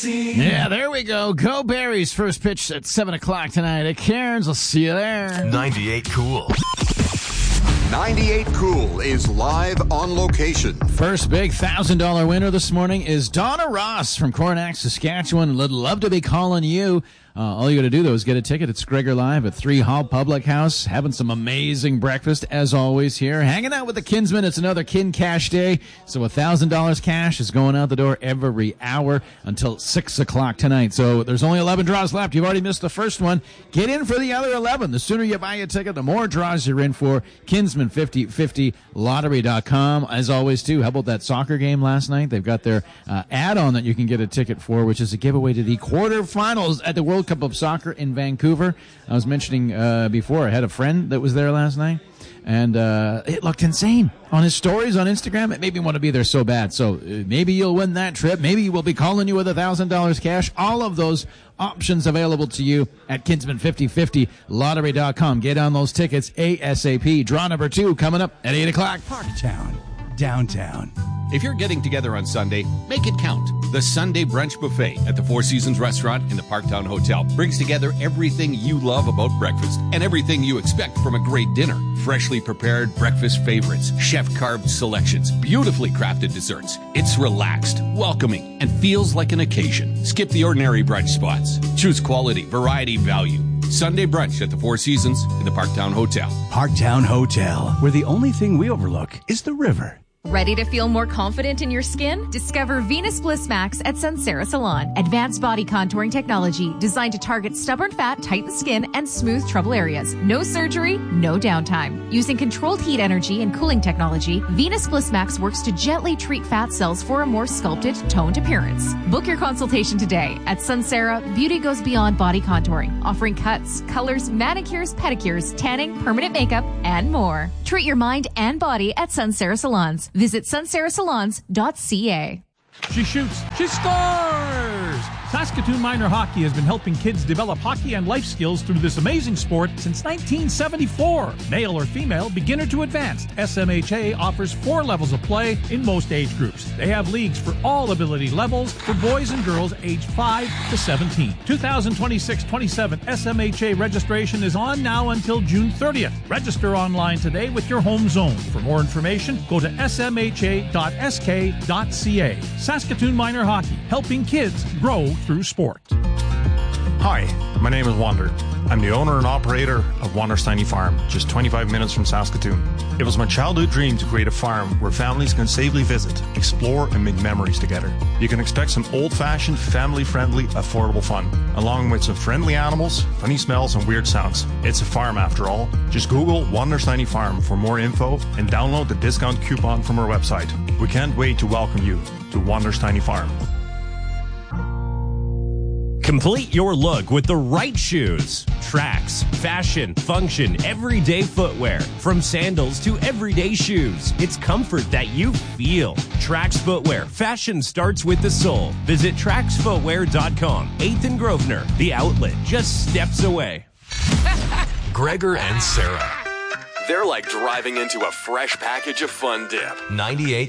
Yeah, there we go. Go Berries. First pitch at 7 o'clock tonight at Cairns. I'll see you there. 98 Cool. 98 Cool is live on location. First big $1,000 winner this morning is Donna Ross from Coronach, Saskatchewan. Would love to be calling you. All you got to do, though, is get a ticket. It's Gregor Live at 3 Hall Public House. Having some amazing breakfast, as always, here. Hanging out with the Kinsmen. It's another Kin Cash Day. So $1,000 cash is going out the door every hour until 6 o'clock tonight. So there's only 11 draws left. You've already missed the first one. Get in for the other 11. The sooner you buy a ticket, the more draws you're in for. Kinsman5050lottery.com. As always, too, how about that soccer game last night? They've got their add-on that you can get a ticket for, which is a giveaway to the quarterfinals at the World Cup of Soccer in Vancouver. I was mentioning before, I had a friend that was there last night, and it looked insane. On his stories on Instagram, it made me want to be there so bad. So maybe you'll win that trip. Maybe we'll be calling you with $1,000 cash. All of those options available to you at Kinsman5050lottery.com. Get on those tickets ASAP. Draw number 2 coming up at 8 o'clock. Parktown, downtown. If you're getting together on Sunday, make it count. The Sunday Brunch Buffet at the Four Seasons Restaurant in the Parktown Hotel brings together everything you love about breakfast and everything you expect from a great dinner. Freshly prepared breakfast favorites, chef-carved selections, beautifully crafted desserts. It's relaxed, welcoming, and feels like an occasion. Skip the ordinary brunch spots. Choose quality, variety, value. Sunday brunch at the Four Seasons in the Parktown Hotel. Parktown Hotel, where the only thing we overlook is the river. Ready to feel more confident in your skin? Discover Venus Bliss Max at Sunsera Salon. Advanced body contouring technology designed to target stubborn fat, tighten skin, and smooth trouble areas. No surgery, no downtime. Using controlled heat energy and cooling technology, Venus Bliss Max works to gently treat fat cells for a more sculpted, toned appearance. Book your consultation today. At Sunsera, beauty goes beyond body contouring, offering cuts, colors, manicures, pedicures, tanning, permanent makeup, and more. Treat your mind and body at Sunsera Salons. Visit sunserasalons.ca. She shoots. She scores! Saskatoon Minor Hockey has been helping kids develop hockey and life skills through this amazing sport since 1974. Male or female, beginner to advanced, SMHA offers 4 levels of play in most age groups. They have leagues for all ability levels for boys and girls aged 5 to 17. 2026-27 SMHA registration is on now until June 30th. Register online today with your home zone. For more information, go to smha.sk.ca. Saskatoon Minor Hockey, helping kids grow through sport. Hi, my name is Wander. I'm the owner and operator of Wander's Tiny Farm, just 25 minutes from Saskatoon. It was my childhood dream to create a farm where families can safely visit, explore, and make memories together. You can expect some old-fashioned, family-friendly, affordable fun, along with some friendly animals, funny smells, and weird sounds. It's a farm after all. Just Google Wander's Tiny Farm for more info and download the discount coupon from our website. We can't wait to welcome you to Wander's Tiny Farm. Complete your look with the right shoes. Tracks, fashion, function, everyday footwear. From sandals to everyday shoes. It's comfort that you feel. Trax Footwear. Fashion starts with the sole. Visit traxfootwear.com. 8th and Grosvenor. The outlet just steps away. Gregor and Sarah. They're like driving into a fresh package of Fun Dip. 98